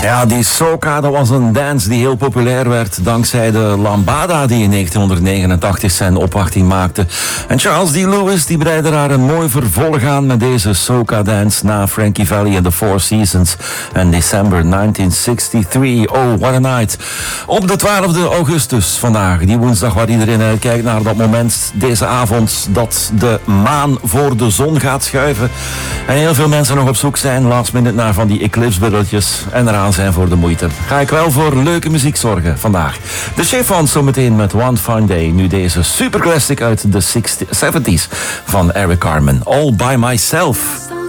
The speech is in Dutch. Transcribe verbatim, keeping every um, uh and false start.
Ja, die soca, dat was een dance die heel populair werd dankzij de lambada die in negentien negenentachtig zijn opwachting maakte. En Charles D. Lewis die breidde daar een mooi vervolg aan met deze soca dance na Frankie Valli en The Four Seasons en December negentien drieënzestig. Oh, what a night. Op de twaalfde augustus vandaag, die woensdag waar iedereen uitkijkt naar dat moment, deze avond, dat de maan voor de zon gaat schuiven. En heel veel mensen nog op zoek zijn, last minute, naar van die eclipse-brilletjes en eraan zijn voor de moeite. Ga ik wel voor leuke muziek zorgen vandaag. De Chiffons zometeen met One Fine Day. Nu deze superclassic uit de zestig's van Eric Carmen. All by Myself.